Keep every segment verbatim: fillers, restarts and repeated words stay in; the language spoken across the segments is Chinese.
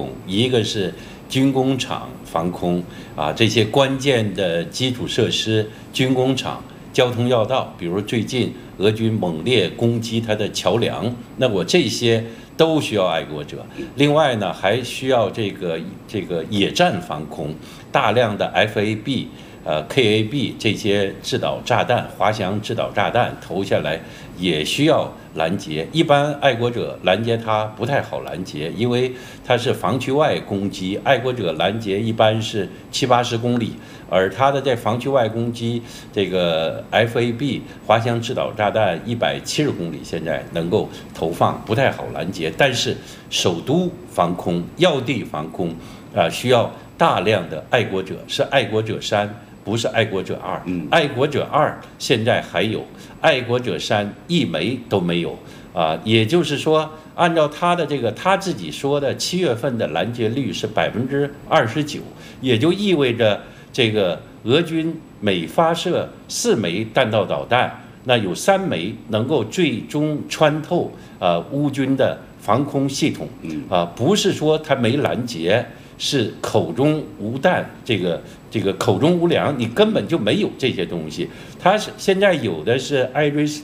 空，一个是军工厂防空啊，这些关键的基础设施、军工厂、交通要道，比如最近俄军猛烈攻击它的桥梁，那我这些都需要爱国者。另外呢，还需要这个这个野战防空，大量的 F A B。呃 ，K A B 这些制导炸弹、滑翔制导炸弹投下来，也需要拦截。一般爱国者拦截它不太好拦截，因为它是防区外攻击，爱国者拦截一般是七八十公里，而它的在防区外攻击，这个 F A B 滑翔制导炸弹一百七十公里，现在能够投放，不太好拦截。但是首都防空、要地防空啊、呃，需要大量的爱国者，是爱国者三。不是爱国者二，嗯，爱国者二现在还有，爱国者三一枚都没有啊、呃。也就是说，按照他的这个他自己说的，七月份的拦截率是百分之二十九，也就意味着这个俄军每发射四枚弹道导弹，那有三枚能够最终穿透啊、呃、乌军的防空系统，啊、呃，不是说他没拦截。是口中无弹，这个这个口中无粮，你根本就没有这些东西。它是现在有的是 I R I S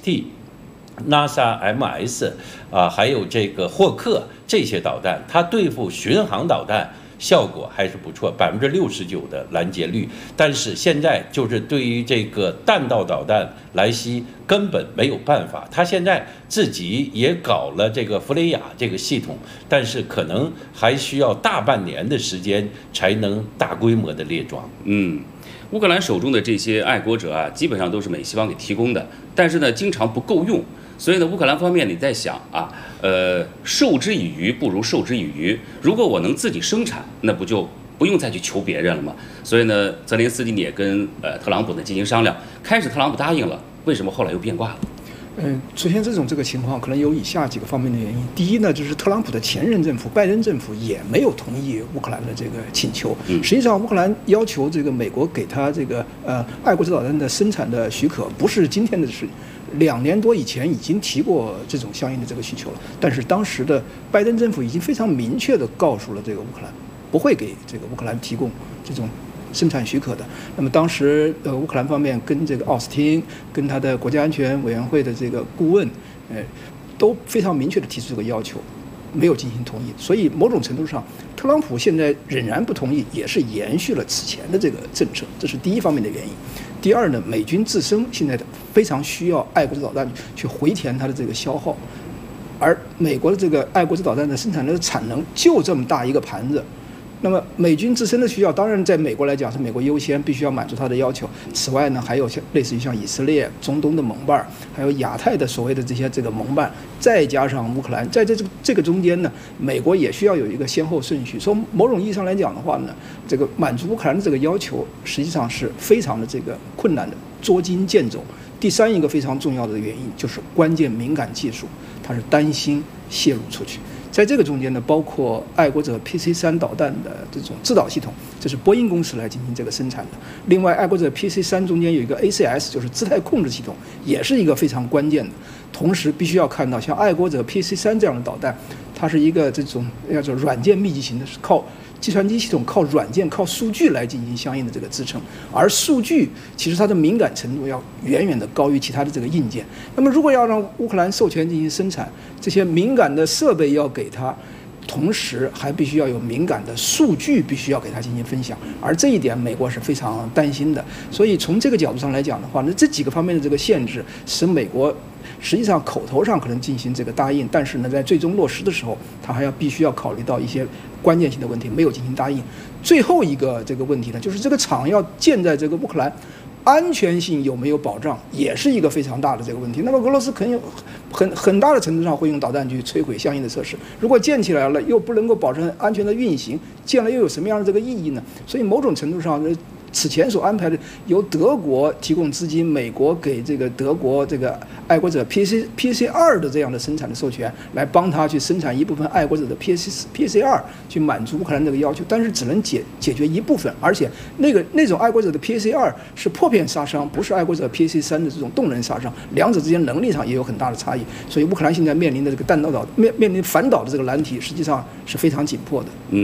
T、NASA M S 啊，还有这个霍克这些导弹，它对付巡航导弹效果还是不错，百分之六十九的拦截率。但是现在就是对于这个弹道导弹来袭根本没有办法。他现在自己也搞了这个弗雷亚这个系统，但是可能还需要大半年的时间才能大规模的列装。 嗯。乌克兰手中的这些爱国者啊，基本上都是美西方给提供的，但是呢，经常不够用。所以呢，乌克兰方面你在想啊，呃，授之以鱼不如授之以渔。如果我能自己生产，那不就不用再去求别人了吗？所以呢，泽连斯基也跟呃特朗普呢进行商量。开始特朗普答应了，为什么后来又变卦了？ 嗯，出现这种这个情况，可能有以下几个方面的原因。第一呢，就是特朗普的前任政府拜登政府也没有同意乌克兰的这个请求。实际上，乌克兰要求这个美国给他这个呃爱国者导弹的生产的许可，不是今天的事，两年多以前已经提过这种相应的这个需求了。但是当时的拜登政府已经非常明确地告诉了这个乌克兰，不会给这个乌克兰提供这种生产许可的。那么当时呃乌克兰方面跟这个奥斯汀跟他的国家安全委员会的这个顾问，呃都非常明确地提出这个要求，没有进行同意。所以某种程度上，特朗普现在仍然不同意，也是延续了此前的这个政策，这是第一方面的原因。第二呢，美军自身现在非常需要爱国者导弹去回填它的这个消耗，而美国的这个爱国者导弹的生产的产能就这么大一个盘子。那么美军自身的需要，当然在美国来讲是美国优先，必须要满足它的要求。此外呢，还有像类似于像以色列、中东的盟伴，还有亚太的所谓的这些这个盟伴，再加上乌克兰，在这这这个中间呢，美国也需要有一个先后顺序。从某种意义上来讲的话呢，这个满足乌克兰的这个要求，实际上是非常的这个困难的，捉襟见肘。第三一个非常重要的原因就是关键敏感技术，它是担心泄露出去。在这个中间呢，包括爱国者 P C 三导弹的这种制导系统，这是波音公司来进行这个生产的。另外，爱国者 P C 三中间有一个 A C S， 就是姿态控制系统，也是一个非常关键的。同时，必须要看到像爱国者 P C 三这样的导弹，它是一个这种叫做软件密集型的，是靠计算机系统、靠软件、靠数据来进行相应的这个支撑，而数据其实它的敏感程度要远远的高于其他的这个硬件。那么，如果要让乌克兰授权进行生产，这些敏感的设备要给它，同时还必须要有敏感的数据，必须要给它进行分享，而这一点美国是非常担心的。所以从这个角度上来讲的话，那这几个方面的这个限制，使美国实际上口头上可能进行这个答应，但是呢，在最终落实的时候，它还要必须要考虑到一些关键性的问题，没有进行答应。最后一个这个问题呢，就是这个厂要建在这个乌克兰，安全性有没有保障，也是一个非常大的这个问题。那么俄罗斯肯定很很大的程度上会用导弹去摧毁相应的设施，如果建起来了又不能够保证安全的运行，建了又有什么样的这个意义呢？所以某种程度上，此前所安排的由德国提供资金，美国给这个德国这个爱国者 P C P C 二的这样的生产的授权，来帮他去生产一部分爱国者的 P C P C 二，去满足乌克兰这个要求，但是只能解解决一部分，而且那个那种爱国者的 P C 二是破片杀伤，不是爱国者 P C 三的这种动能杀伤，两者之间能力上也有很大的差异，所以乌克兰现在面临的这个弹道导面面临反导的这个难题，实际上是非常紧迫的。嗯。